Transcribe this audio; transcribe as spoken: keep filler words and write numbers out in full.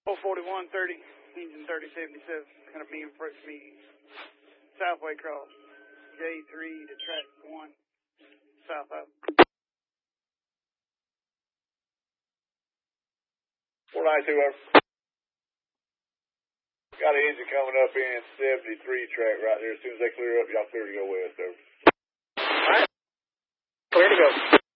four forty-one thirty, engine thirty seventy-seven, kind of being approach me, Southway cross, J three to track one, south of. four ninety-two, over. Got an engine coming up in seventy-three track right there. As soon as they clear up, y'all clear to go west, over. All right. Clear to go.